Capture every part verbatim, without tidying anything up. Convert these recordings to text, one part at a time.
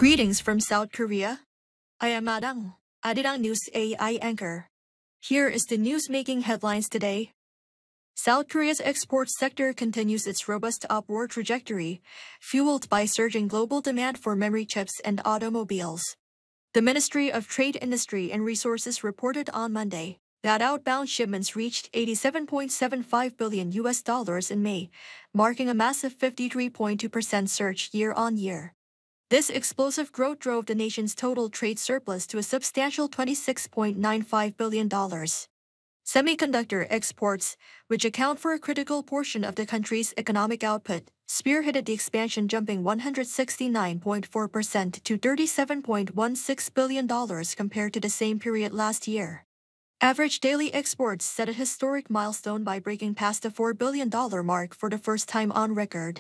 Greetings from South Korea. I am Adang, Arirang News A I anchor. Here is the news making headlines today. South Korea's export sector continues its robust upward trajectory, fueled by surging global demand for memory chips and automobiles. The Ministry of Trade, Industry and Resources reported on Monday that outbound shipments reached eighty-seven point seven five billion U S dollars in May, marking a massive fifty-three point two percent surge year-on-year. This explosive growth drove the nation's total trade surplus to a substantial twenty-six point nine five billion dollars. Semiconductor exports, which account for a critical portion of the country's economic output, spearheaded the expansion, jumping one hundred sixty-nine point four percent to thirty-seven point one six billion dollars compared to the same period last year. Average daily exports set a historic milestone by breaking past the four billion dollars mark for the first time on record.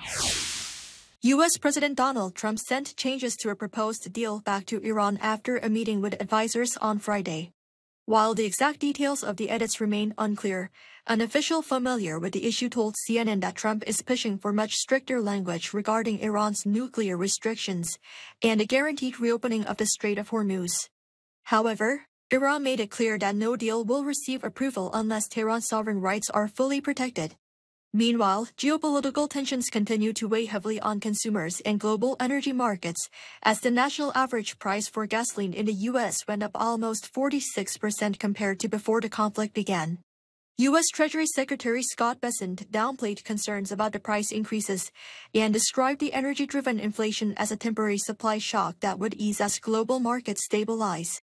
U S President Donald Trump sent changes to a proposed deal back to Iran after a meeting with advisors on Friday. While the exact details of the edits remain unclear, an official familiar with the issue told C N N that Trump is pushing for much stricter language regarding Iran's nuclear restrictions and a guaranteed reopening of the Strait of Hormuz. However, Iran made it clear that no deal will receive approval unless Tehran's sovereign rights are fully protected. Meanwhile, geopolitical tensions continue to weigh heavily on consumers and global energy markets as the national average price for gasoline in the U S went up almost forty-six percent compared to before the conflict began. U S Treasury Secretary Scott Bessent downplayed concerns about the price increases and described the energy-driven inflation as a temporary supply shock that would ease as global markets stabilize.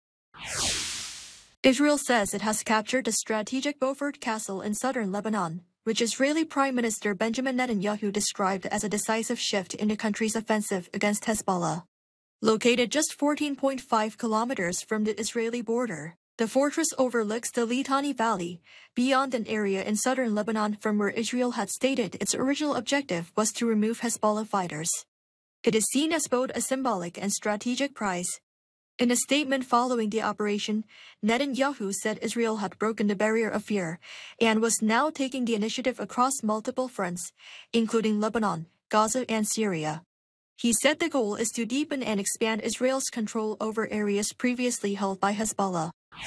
Israel says it has captured the strategic Beaufort Castle in southern Lebanon, which Israeli Prime Minister Benjamin Netanyahu described as a decisive shift in the country's offensive against Hezbollah. Located just fourteen point five kilometers from the Israeli border, the fortress overlooks the Litani Valley, beyond an area in southern Lebanon from where Israel had stated its original objective was to remove Hezbollah fighters. It is seen as both a symbolic and strategic prize. In a statement following the operation, Netanyahu said Israel had broken the barrier of fear and was now taking the initiative across multiple fronts, including Lebanon, Gaza, and Syria. He said the goal is to deepen and expand Israel's control over areas previously held by Hezbollah.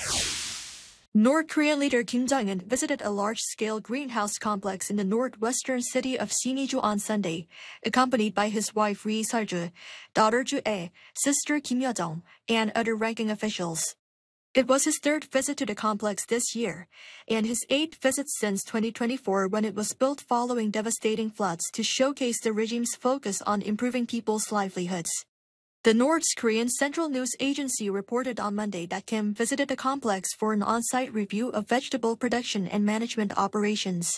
North Korean leader Kim Jong-un visited a large-scale greenhouse complex in the northwestern city of Sinuiju on Sunday, accompanied by his wife Ri Sol-ju, daughter Ju-ae, sister Kim Yo-jong, and other ranking officials. It was his third visit to the complex this year, and his eighth visit since twenty twenty-four when it was built following devastating floods to showcase the regime's focus on improving people's livelihoods. The North Korean Central News Agency reported on Monday that Kim visited the complex for an on-site review of vegetable production and management operations.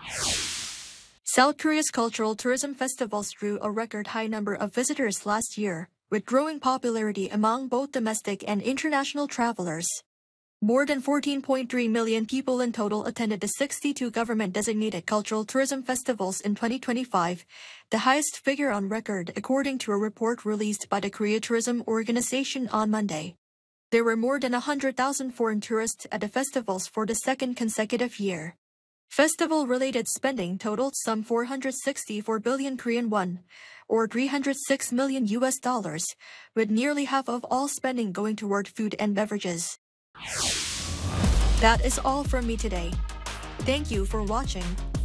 South Korea's cultural tourism festivals drew a record high number of visitors last year, with growing popularity among both domestic and international travelers. More than fourteen point three million people in total attended the sixty-two government-designated cultural tourism festivals in twenty twenty-five, the highest figure on record according to a report released by the Korea Tourism Organization on Monday. There were more than one hundred thousand foreign tourists at the festivals for the second consecutive year. Festival-related spending totaled some four hundred sixty-four billion Korean won, or three hundred six million U S dollars, with nearly half of all spending going toward food and beverages. That is all from me today. Thank you for watching.